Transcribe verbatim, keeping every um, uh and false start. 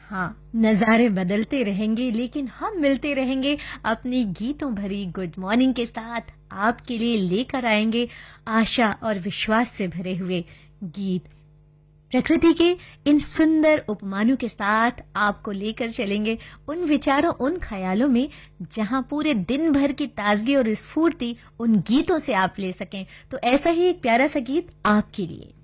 हाँ, नज़ारे बदलते रहेंगे लेकिन हम मिलते रहेंगे अपनी गीतों भरी गुड मॉर्निंग के साथ। आपके लिए लेकर आएंगे आशा और विश्वास से भरे हुए गीत। प्रकृति के इन सुंदर उपमानों के साथ आपको लेकर चलेंगे उन विचारों, उन ख्यालों में जहां पूरे दिन भर की ताजगी और स्फूर्ति उन गीतों से आप ले सकें। तो ऐसा ही एक प्यारा सा गीत आपके लिए।